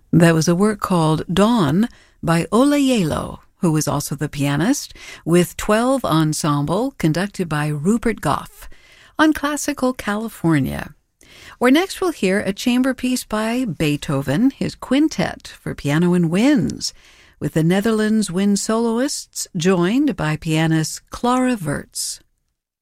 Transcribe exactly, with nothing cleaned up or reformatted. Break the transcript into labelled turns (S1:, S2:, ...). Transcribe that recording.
S1: That was a work called Dawn by Ola Yelo, who was also the pianist, with twelve Ensemble, conducted by Rupert Goff, on Classical California. Or next we'll hear a chamber piece by Beethoven, his quintet for piano and winds, with the Netherlands wind soloists joined by pianist Clara Wertz.